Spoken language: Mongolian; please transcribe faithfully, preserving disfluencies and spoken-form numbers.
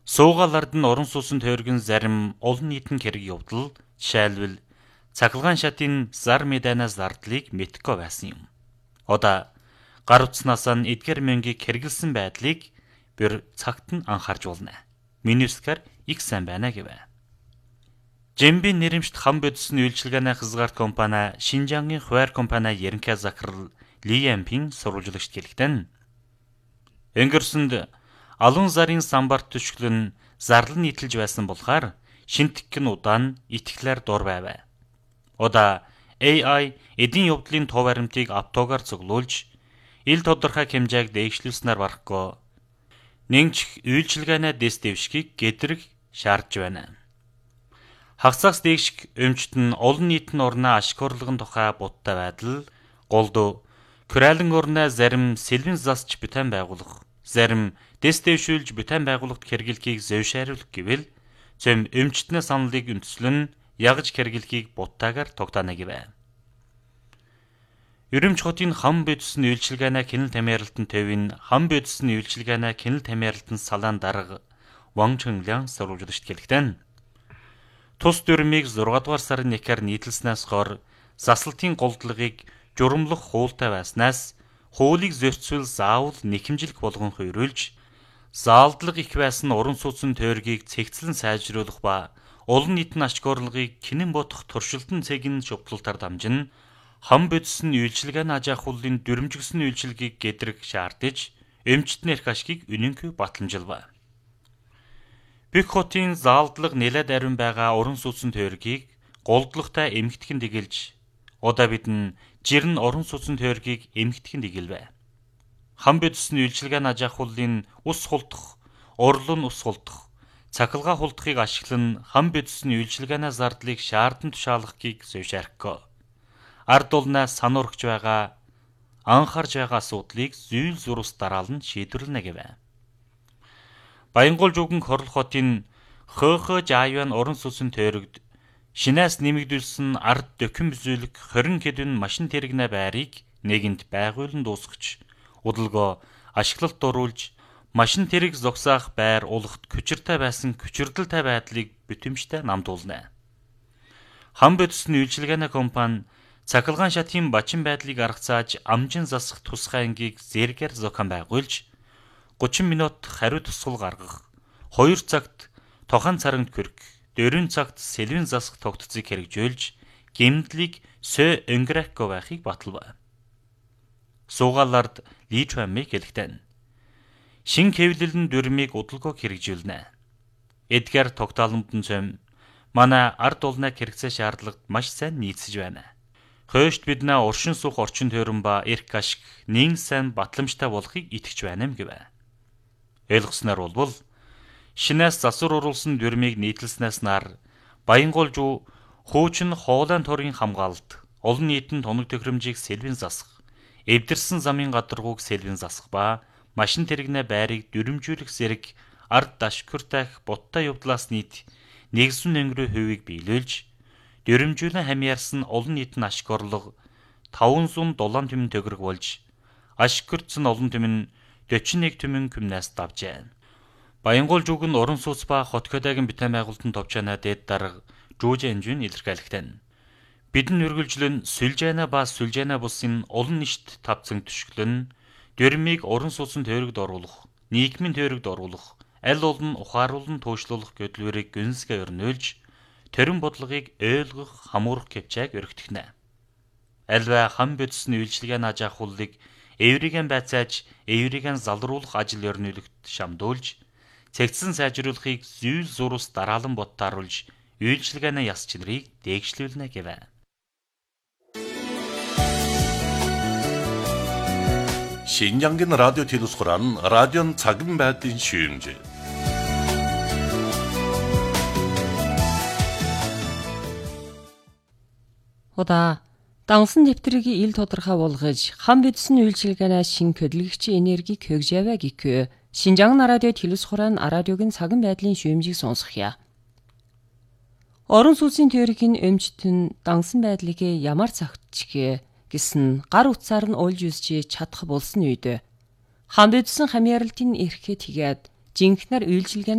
Суугаалард нь орон сууцны тойргийн зарим олон нийтийн хэрэг явдал, жишээлбэл цахилгаан шатын зар мэдэнээс зардлыг мэдхгүй байсан юм. Одоо гар утснаас нь эдгээр мөнгийг хэрэгэлсэн байдлыг бүр цагт нь анхаарч болно. Минускаар их сайн байна гэвэ. Жембийн нэрэмжт хам бодисны үйлчилгээний хязгаарт компани Шинжангийн хуваар компани ерөнхий захирал Ли Ямпин сурвалжлагч гэлэгтэн. Өнгөрсөнд алуун зарын самбарт төшгөл нь зарлан нийтэлж байсан болохоор шинтгэх нь удаан итгэлээр дур байв. Одоо A I эдийн явдлын тов баримтыг автогаар цуглуулж ил тодорхой хэмжээг дэвшлүүлснээр барахгүй нэгч үйлчилгээний дэс дэвшгийг гэдрэг шаардж байна. Хагасаас дээшг өмчт нь олон нийтийн орны ашиг орлогын тухай будтай байдал, голдуу, Коралын орны зарим сэлбэн засч бүтээн байгуулах, зарим дэс дэвшүүлж бүтээн байгуулагт хэрэглэхийг зөвшөөрлөх гэвэл зөв өмчтний саналыг үндэслэн ягж хэрэглэхийг буттайгаар тогтоно гэвэ. Өрөмч хотын хам бодисны үйлчилгээний кинэл тамиралтын төвийн хам бодисны үйлчилгээний кинэл тамиралтын салаан дарга Ван Чөнлян сурвалжлагч гэлэгтэн. Тус дүрмийг зургаадугаар сарын нэхээр нийтлснээс хойш засалтын голдлагыг журамлах хуультай байснаас хуулийг зөрчил заавал нэхэмжлэх болгон хойруулж заалдлага их байсан орон сууцны тойргийг цэгцлэн сайжруулах ба олон нийтийн ашиг орлогыг кинэн бодох туршилтын цэгийн шугталтаар дамжин хам бодисны үйлчилгээний аж ахуйлын дүрмжигсэн үйлчилгээг гэдрэг шаардаж эмчтний эрх ашгийг үнэнгүй батламжилва. Бүх хотын заалдлага нэлээд ариун байгаа орон сууцны тойргийг голдлагатай эмгэтхэн дэгэлж одоо бидэн жирэн орон сууцны тойргийг эмгэтхэн дэгэлвэ. Хам бодисны үйлчилгээний аж ахуйлын ус хулдах, урлын ус хулдах, цахилгаан хулдахыг ашиглан хам бодисны үйлчилгээний зардлыг шаардсан тушаалгахыг зөвшөөрөхгүй. Ард улнаас сануурхж байгаа анхаарж байгаа асуудлыг зүүл зурус дараалан шийдвэрлэнэ гэвэ. Баянгол жүгэн Хорлох хотын Хөөхө Жааван орон сууцны тойрогт шинээс нэмэгдүүлсэн ард дөхөн бүзүүлэг хорин хэдэн машин тэрэгнэ байрыг нэгэнт байгуулан дуусгаж удалгоо ашиглалт оруулж машин тэрэг зогсоох байр улахт хүчиртэй байсан хүчирдэлтэй байдлыг бүтэмжтэй намдуулна. Хам бодисны үйлчилгээний компани цахилгаан шатын бачин байдлыг аргацааж амжин засах тусгай ангийг зэргээр зохион байгуулж гучин минут хариу тусгал гаргах, хоёр цагт тохон царангт хүрэх, дөрвөн цагт сэлвэн засах тогтцыг хэрэгжүүлж гэмтлийг сö өнгөрөхгүй байхыг баталв. Суугаалард Ли Чуанмиг гэлэгтэн. Шин хэвлэлэн дүрмийг удалгүй хэрэгжүүлнэ. Эдгээр тогтооломдон цөм манай ард улныг хэрэгцээ шаардлагад маш сайн нийцэж байна. Хойшд биднээ уршин сух орчин тойрон ба эрх ашиг нэн сайн батламжтай болохыг итгэж байна юм гэвэ. Ойлгосноор бол шинээс засвар уруулсан дүрмийг нийтлснээс нар Баянгол жуу хуучин хоолойн торгийн хамгаалалт, олон нийтийн тоног төхөөрөмжийг сэлбэн засах, эвдэрсэн замын гадаргууг сэлбэн засах ба машин тэрэгнэ байрыг дүрмжүүлэх зэрэг ард дашгүртайх буттай явдлаас нийт нэгэн өнгөрөө хувийг биелүүлж дүрмжүүлэн хамьяарсан олон нийтийн ашиг орлого таван зуун долоон түмэн төгрөг болж ашигтсан олон түмэн дөрвөн нэг түмэн күмнээс давжээ. Баянгол жүгэн орон сууц ба хот хөдөөгийн бүтээн байгуулалтын товчооноо дээд дарга Жужэнжүн илэрхийлэгтэн. Бидэн үргэлжлэн сүлжээнэ ба сүлжээнэ бусын олон нийт тавцан төшгөлн дүрмийг орон сууцны тойрогт оруулах, нийгмийн тойрогт оруулах, аль олон ухааруулан туушруулах гэдлүүрийг гүнзгий өрнөөлж төрийн бодлогыг ойлгох, хамуурах гэвчээг өргөтгөнэ. Альва хам бодисны үйлчилгээний аж ахуйлыг эвригэн байцааж, эвригэн залруулах ажил өрнөлөгт шамдуулж, цэгцэн сайжруулахыг зүүл зурус дараалан боттааруулж, үйлчилгээний яс чинрийг дээгшлүүлнэ гэвэ. Шинжангийн радио телевизхорон радион цагын байдлын шүүмж. Удаа дансан дэвтрийг ил тодорхой болгож хам бодисны үйлчилгээний шин хөдөлгөгчийн энергийг хөгжөөв гэхгүй Шинжаан радио телевизхорон радиогийн цагын байдлын шүүмжийг сонсохъя. Орон сууцын тойргийн өмчтөн дансан байдлыг ямар цагтчгэ гэсэн гар утсаар нь олж үзэж чадах болсон үед хам бодисын хамьяаралтын эрхээ тэгээд жинхнэр үйлчилгээний